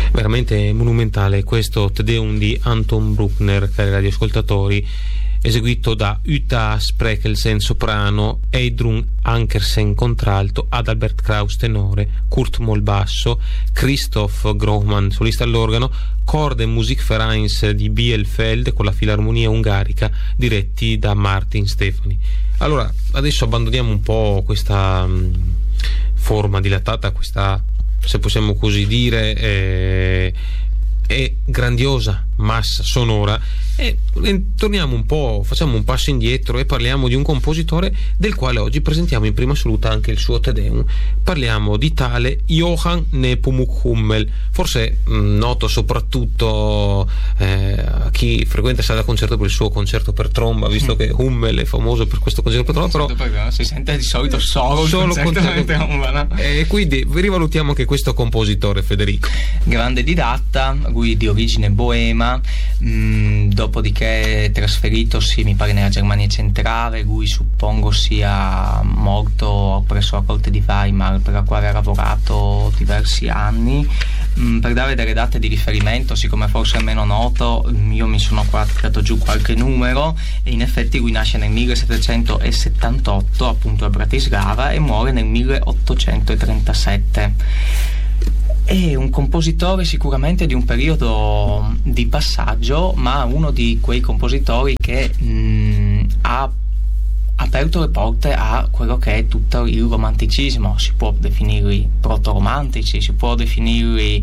Veramente monumentale questo Te Deum di Anton Bruckner, cari radioascoltatori, eseguito da Uta Sprekelsen soprano, Eidrun Ankersen contralto, Adalbert Kraus tenore, Kurt Moll basso, Christoph Grohmann solista all'organo, Chor- e Musikvereins di Bielefeld con la Filarmonia Ungarica diretti da Martin Stefani. Allora, adesso abbandoniamo un po' questa forma dilatata, questa, se possiamo così dire, è grandiosa massa sonora, e torniamo un po', facciamo un passo indietro e parliamo di un compositore del quale oggi presentiamo in prima assoluta anche il suo Te Deum. Parliamo di tale Johann Nepomuk Hummel, forse noto soprattutto a chi frequenta sala da concerto per il suo concerto per tromba, visto che Hummel è famoso per questo concerto per tromba, però si sente di solito solo concerto per tromba, no? E quindi rivalutiamo anche questo compositore, Federico. Grande didatta, lui di origine boema, dopodiché trasferitosi mi pare nella Germania centrale. Lui suppongo sia morto presso la corte di Weimar, per la quale ha lavorato diversi anni. Per dare delle date di riferimento, siccome forse è meno noto, io mi sono qua tirato giù qualche numero, e in effetti lui nasce nel 1778 appunto a Bratislava e muore nel 1837. È un compositore sicuramente di un periodo di passaggio, ma uno di quei compositori che ha aperto le porte a quello che è tutto il romanticismo. Si può definirli proto-romantici, si può definirli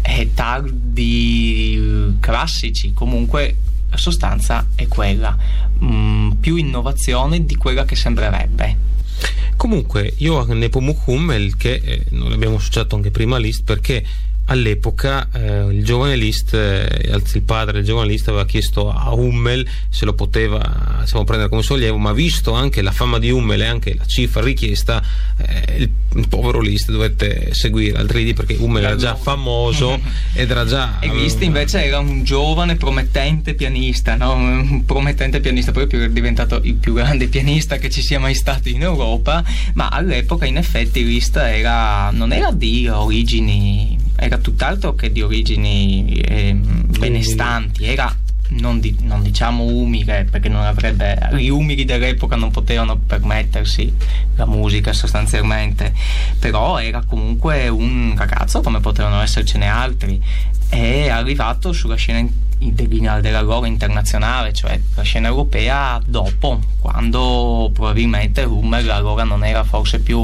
tardi classici, comunque la sostanza è quella, più innovazione di quella che sembrerebbe. Comunque Johann Nepomuk Hummel, che non l'abbiamo associato anche prima a Liszt, perché all'epoca il giovane Liszt, il padre del giovane Liszt aveva chiesto a Hummel se lo poteva, diciamo, prendere come sollievo, ma visto anche la fama di Hummel e anche la cifra richiesta, il povero Liszt dovette seguire altri, perché Hummel era già famoso ed era già, e Liszt invece era un giovane promettente pianista, no? Un promettente pianista, poi è diventato il più grande pianista che ci sia mai stato in Europa, ma all'epoca in effetti Liszt non era di origini, era tutt'altro che di origini benestanti, era non diciamo umile, perché non avrebbe, gli umili dell'epoca non potevano permettersi la musica sostanzialmente, però era comunque un ragazzo come potevano essercene altri. È arrivato sulla scena della loro internazionale, cioè la scena europea, dopo, quando probabilmente Hummel allora non era forse più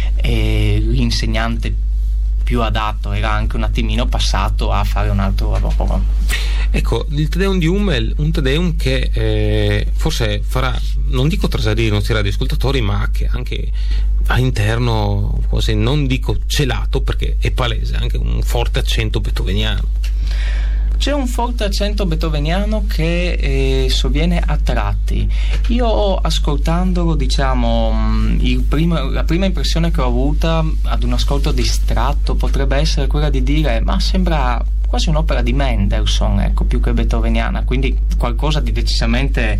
l'insegnante più adatto, era anche un attimino passato a fare un altro lavoro. Ecco, il Te Deum di Hummel, un Te Deum che forse farà, non dico trasalire i nostri radioascoltatori, ma che anche all'interno, quasi non dico celato, perché è palese, anche un forte accento beethoveniano. C'è un forte accento beethoveniano che sovviene a tratti. Io ascoltandolo, diciamo, la prima impressione che ho avuta ad un ascolto distratto potrebbe essere quella di dire: ma sembra quasi un'opera di Mendelssohn, ecco, più che beethoveniana, quindi qualcosa di decisamente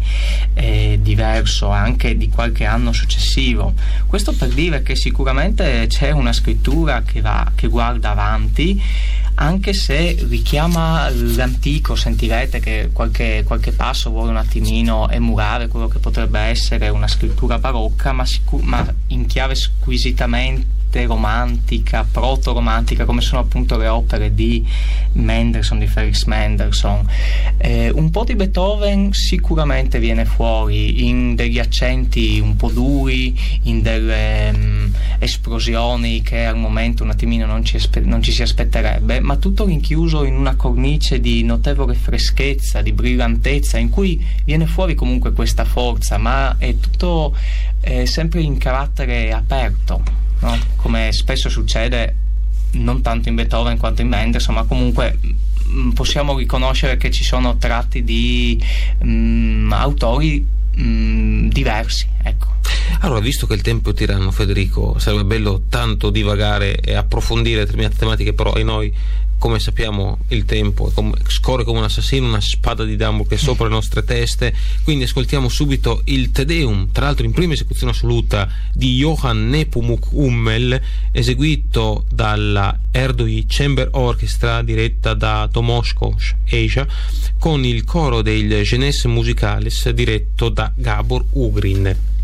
diverso, anche di qualche anno successivo. Questo per dire che sicuramente c'è una scrittura che guarda avanti, anche se richiama l'antico. Sentirete che qualche passo vuole un attimino emulare quello che potrebbe essere una scrittura barocca, ma in chiave squisitamente romantica, proto-romantica, come sono appunto le opere di Mendelssohn, di Felix Mendelssohn. Un po' di Beethoven sicuramente viene fuori, in degli accenti un po' duri, in delle esplosioni che al momento un attimino non ci si aspetterebbe, ma tutto rinchiuso in una cornice di notevole freschezza, di brillantezza, in cui viene fuori comunque questa forza, ma è tutto sempre in carattere aperto, no? Come spesso succede non tanto in Beethoven quanto in Mendelssohn, ma comunque possiamo riconoscere che ci sono tratti di autori diversi, ecco. Allora, visto che il tempo è tiranno, Federico, sarebbe bello tanto divagare e approfondire determinate tematiche, però e noi, come sappiamo, il tempo scorre come un assassino, una spada di Damocle sopra le nostre teste, quindi ascoltiamo subito il Te Deum, tra l'altro in prima esecuzione assoluta di Johann Nepomuk Hummel, eseguito dalla Erdői Chamber Orchestra diretta da Tomoshko Asia, con il coro del Jeunesse Musicales diretto da Gabor Ugrin.